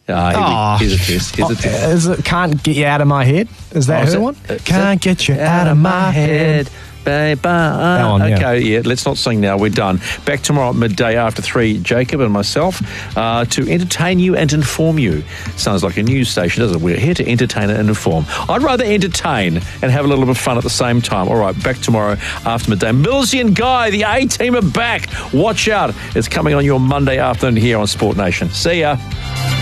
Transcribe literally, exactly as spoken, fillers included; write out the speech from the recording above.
Ah, oh, here's a test. Here's a test. Is it Can't Get You Out of My Head? Is that Oh, is her it? one? Uh, Can't Get You Out of My Head. Babe, That one, yeah. okay, yeah, let's not sing now. We're done. Back tomorrow at midday after three, Jacob and myself, uh, to entertain you and inform you. Sounds like a news station, doesn't it? We're here to entertain and inform. I'd rather entertain and have a little bit of fun at the same time. All right, back tomorrow after midday. Millsy and Guy, the A-team are back. Watch out. It's coming on your Monday afternoon here on Sport Nation. See ya.